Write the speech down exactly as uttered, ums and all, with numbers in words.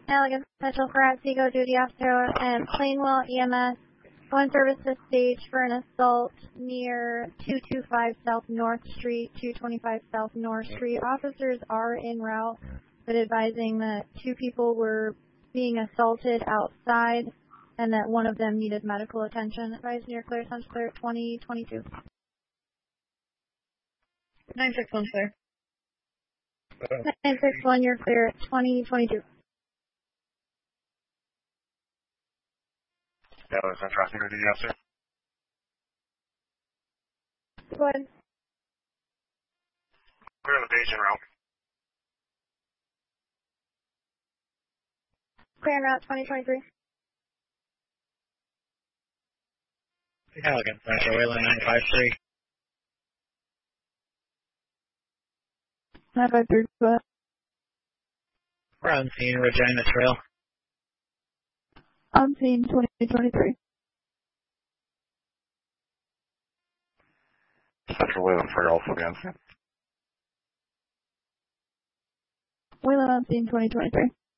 Elegant Special Crab Seago Duty Officer and Plainwell E M S. One service to stage for an assault near two twenty-five South North Street, two twenty-five South North Street. Officers are en route, but advising that two people were being assaulted outside and that one of them needed medical attention. Advise near clear, sounds clear, twenty twenty-two. nine six one clear. nine six one, you're clear, twenty twenty-two. Yeah, there's no traffic with you, yes, sir. Go ahead. Clear the page en route. Clear en route, twenty twenty-three. Elegant Central, Wayland nine five three. nine five three, go ahead. We're on scene, Regina Trail. On scene, twenty twenty-three. Central Wayland for also again, sir. Wayland on scene, twenty twenty-three.